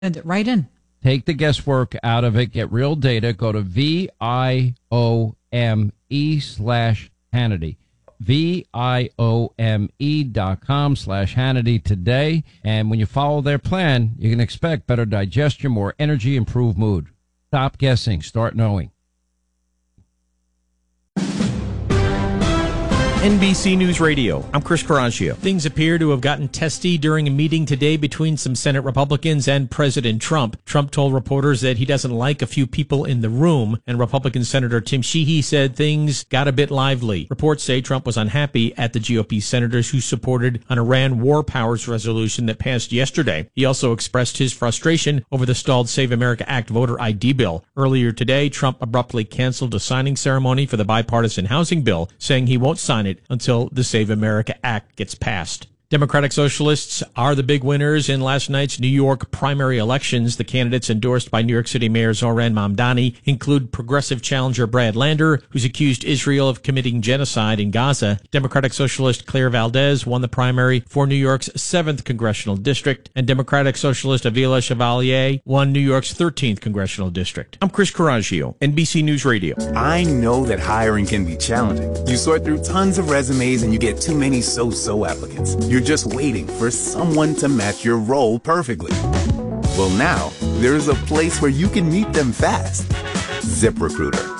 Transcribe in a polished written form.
Send it right in. Take the guesswork out of it. Get real data. Go to VIOME/Hannity. VIOME.com/Hannity today. And when you follow their plan, you can expect better digestion, more energy, improved mood. Stop guessing. Start knowing. NBC News Radio. I'm Chris Caraccio. Things appear to have gotten testy during a meeting today between some Senate Republicans and President Trump. Trump told reporters that he doesn't like a few people in the room, and Republican Senator Tim Sheehy said things got a bit lively. Reports say Trump was unhappy at the GOP senators who supported an Iran war powers resolution that passed yesterday. He also expressed his frustration over the stalled Save America Act voter ID bill. Earlier today, Trump abruptly canceled a signing ceremony for the bipartisan housing bill, saying he won't sign it until the Save America Act gets passed. Democratic Socialists are the big winners in last night's New York primary elections. The candidates endorsed by New York City Mayor Zohran Mamdani include progressive challenger Brad Lander, who's accused Israel of committing genocide in Gaza. Democratic Socialist Claire Valdez won the primary for New York's 7th congressional district, and Democratic Socialist Avila Chevalier won New York's 13th congressional district. I'm Chris Caraccio, NBC News Radio. I know that hiring can be challenging. You sort through tons of resumes and you get too many so-so applicants. You're just waiting for someone to match your role perfectly. Well, now there's a place where you can meet them fast. ZipRecruiter.